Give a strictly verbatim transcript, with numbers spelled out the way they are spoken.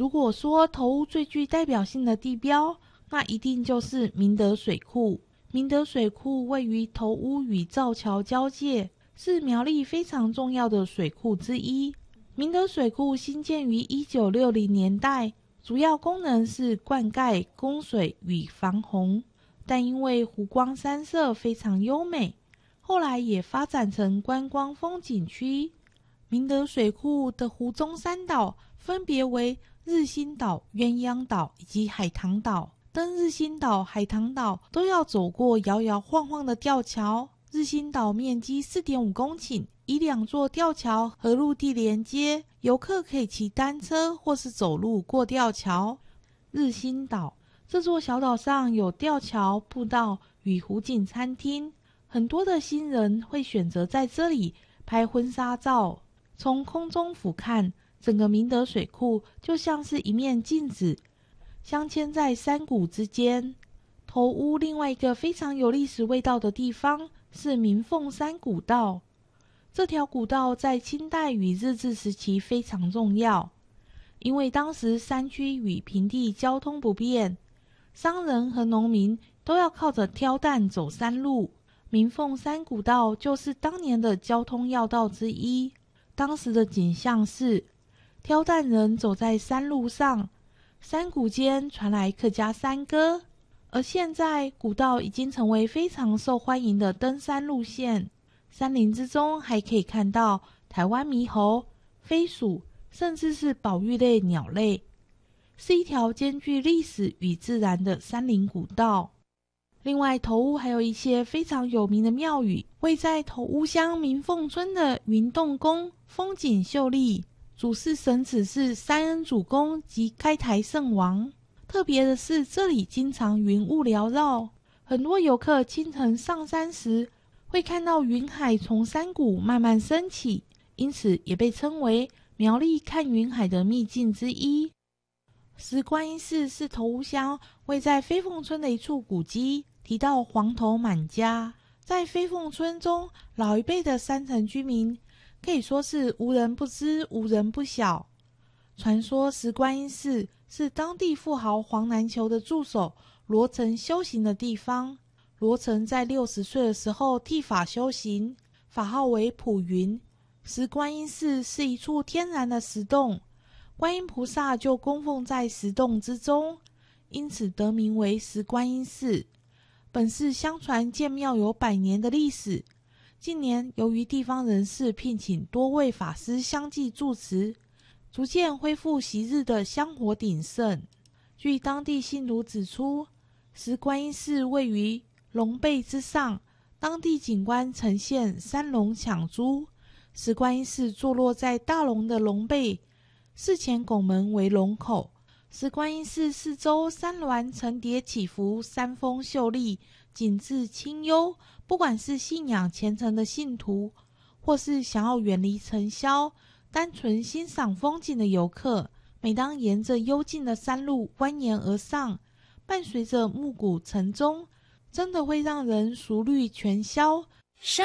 如果说头屋最具代表性的地标，那一定就是明德水库。明德水库位于头屋与造桥交界，是苗栗非常重要的水库之一。明德水库兴建于一九六零年代，主要功能是灌溉、供水与防洪，但因为湖光山色非常优美，后来也发展成观光风景区。明德水库的湖中三岛分别为日心岛、鸳鸯岛以及海棠岛。登日心岛、海棠岛都要走过摇摇晃晃的吊桥。日心岛面积 四点五公顷，以两座吊桥和陆地连接，游客可以骑单车或是走路过吊桥。日心岛这座小岛上有吊桥、步道与湖景餐厅，很多的新人会选择在这里拍婚纱照。从空中俯瞰，整个明德水库就像是一面镜子，镶嵌在山谷之间。头屋另外一个非常有历史味道的地方是明凤山古道。这条古道在清代与日治时期非常重要，因为当时山区与平地交通不便，商人和农民都要靠着挑担走山路。明凤山古道就是当年的交通要道之一。当时的景象是，挑担人走在山路上，山谷间传来客家山歌。而现在古道已经成为非常受欢迎的登山路线，山林之中还可以看到台湾猕猴、飞鼠，甚至是保育类鸟类，是一条兼具历史与自然的山林古道。另外，头屋还有一些非常有名的庙宇，位在头屋乡明凤村的云洞宫风景秀丽，主事神祇是三恩主公及开台圣王。特别的是，这里经常云雾缭绕，很多游客清晨上山时会看到云海从山谷慢慢升起，因此也被称为苗栗看云海的秘境之一。石观音寺是头屋乡位在飞凤村的一处古迹，提到黄头满家。在飞凤村中，老一辈的山城居民可以说是无人不知、无人不晓。传说石观音寺是当地富豪黄南球的助手罗成修行的地方。罗成在六十岁的时候剃发修行，法号为普云。石观音寺是一处天然的石洞，观音菩萨就供奉在石洞之中，因此得名为石观音寺。本寺相传建庙有百年的历史，近年由于地方人士聘请多位法师相继住持，逐渐恢复昔日的香火鼎盛。据当地信徒指出，石观音寺位于龙背之上，当地景观呈现三龙抢珠。石观音寺坐落在大龙的龙背，寺前拱门为龙口。石观音寺四周山峦层叠起伏，山峰秀丽，景致清幽。不管是信仰虔诚的信徒，或是想要远离尘嚣、单纯欣赏风景的游客，每当沿着幽静的山路蜿蜒而上，伴随着暮鼓晨钟，真的会让人熟虑全消，